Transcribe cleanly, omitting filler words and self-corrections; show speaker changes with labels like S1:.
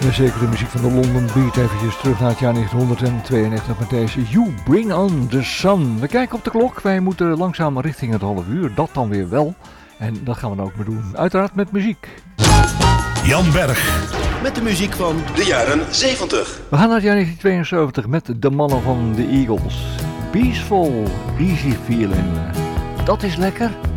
S1: Zeker de muziek van de London Beat. Eventjes terug naar het jaar 1992 met deze You Bring On The Sun. We kijken op de klok. Wij moeten langzaam richting het half uur. Dat dan weer wel. En dat gaan we dan ook maar doen. Uiteraard met muziek.
S2: Jan Berg.
S3: Met de muziek van de jaren 70.
S1: We gaan naar het jaar 1972 met de mannen van de Eagles. Peaceful, Easy Feeling. Dat is lekker.